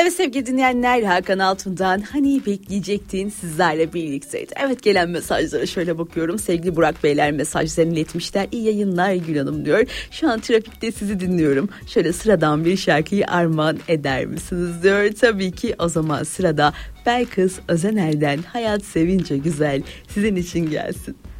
Evet sevgili dinleyenler, Hakan Altun'dan Hani Bekleyecektin sizlerle birlikteydi. Evet, gelen mesajlara şöyle bakıyorum. Sevgili Burak Beyler mesajlarını iletmişler. İyi yayınlar Gül Hanım diyor. Şu an trafikte sizi dinliyorum. Şöyle sıradan bir şarkıyı armağan eder misiniz diyor. Tabii ki, o zaman sırada Belkıs Özener'den Hayat Sevince Güzel sizin için gelsin.